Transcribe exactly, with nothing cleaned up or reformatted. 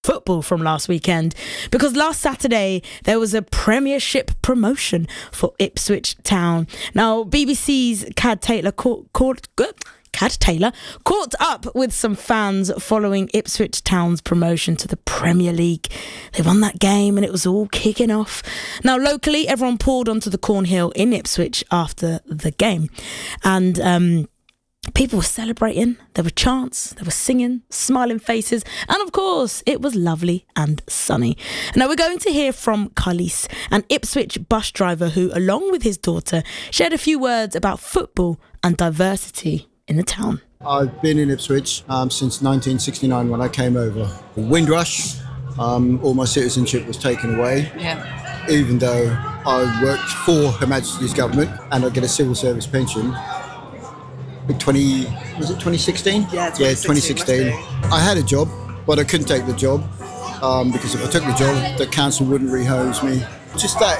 football from last weekend, because last Saturday there was a Premiership promotion for Ipswich Town. Now, B B C's Cad Taylor caught, caught, Cad Taylor caught up with some fans following Ipswich Town's promotion to the Premier League. They won that game and it was all kicking off. Now, locally, everyone poured onto the Cornhill in Ipswich after the game, and um people were celebrating, there were chants, they were singing, smiling faces, and of course, it was lovely and sunny. Now we're going to hear from Carlis, an Ipswich bus driver who, along with his daughter, shared a few words about football and diversity in the town. I've been in Ipswich um, since nineteen sixty-nine when I came over. Windrush, um, all my citizenship was taken away. Yeah. Even though I worked for Her Majesty's government and I get a civil service pension. twenty was it twenty sixteen? Yeah, yeah, twenty sixteen. I had a job, but I couldn't take the job um, because if I took the job, the council wouldn't rehouse me. Just that